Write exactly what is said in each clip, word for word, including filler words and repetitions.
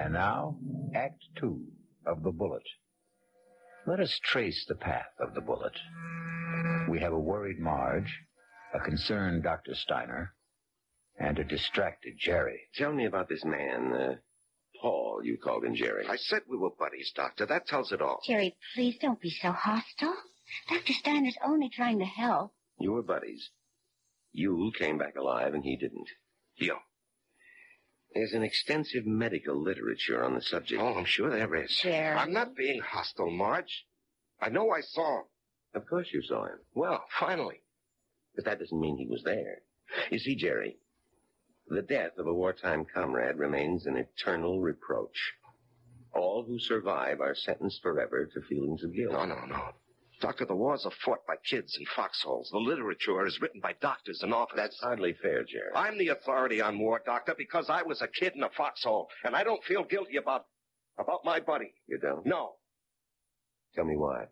And now, Act Two of The Bullet. Let us trace the path of the bullet. We have a worried Marge, a concerned Doctor Steiner, and a distracted Jerry. Tell me about this man, uh, Paul, you called him Jerry. I said we were buddies, Doctor. That tells it all. Jerry, please don't be so hostile. Doctor Steiner's only trying to help. You were buddies. You came back alive and he didn't. You. There's an extensive medical literature on the subject. Oh, I'm sure there is. Jerry. I'm not being hostile, Marge. I know I saw him. Of course you saw him. Well, finally. But that doesn't mean he was there. You see, Jerry, the death of a wartime comrade remains an eternal reproach. All who survive are sentenced forever to feelings of guilt. No, no, no. Doctor, the wars are fought by kids in foxholes. The literature is written by doctors and officers. That's hardly fair, Jerry. I'm the authority on war, Doctor, because I was a kid in a foxhole, and I don't feel guilty about, about my buddy. You don't? No. Tell me why.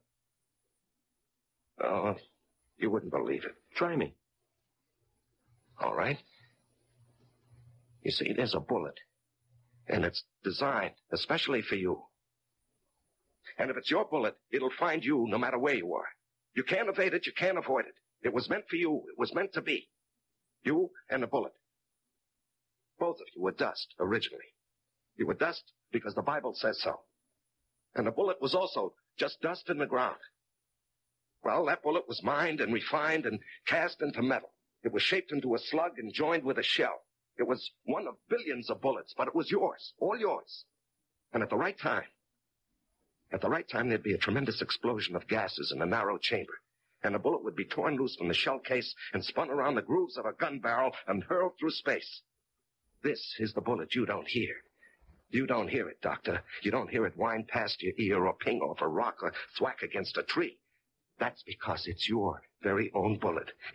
Oh, you wouldn't believe it. Try me. All right. You see, there's a bullet, and it's designed especially for you. And if it's your bullet, it'll find you no matter where you are. You can't evade it, you can't avoid it. It was meant for you. It was meant to be. You and the bullet. Both of you were dust, originally. You were dust because the Bible says so. And the bullet was also just dust in the ground. Well, that bullet was mined and refined and cast into metal. It was shaped into a slug and joined with a shell. It was one of billions of bullets, but it was yours, all yours. And at the right time, At the right time, there'd be a tremendous explosion of gases in a narrow chamber, and the bullet would be torn loose from the shell case and spun around the grooves of a gun barrel and hurled through space. This is the bullet you don't hear. You don't hear it, Doctor. You don't hear it whine past your ear or ping off a rock or thwack against a tree. That's because it's your very own bullet.